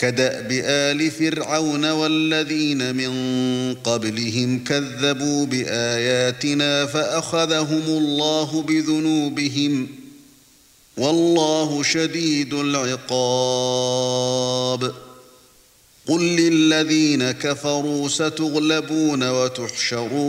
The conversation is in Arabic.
كدأب آل فرعون والذين من قبلهم كذبوا بآياتنا فأخذهم الله بذنوبهم والله شديد العقاب قل للذين كفروا ستغلبون وتحشرون